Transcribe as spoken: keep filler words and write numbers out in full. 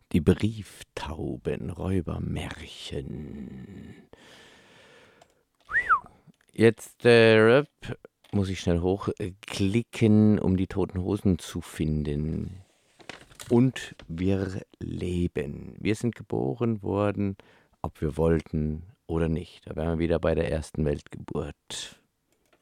Die Brieftaubenräubermärchen. Jetzt äh, muss ich schnell hochklicken, um die Toten Hosen zu finden. Und wir leben. Wir sind geboren worden, ob wir wollten oder nicht. Da wären wir wieder bei der ersten Weltgeburt.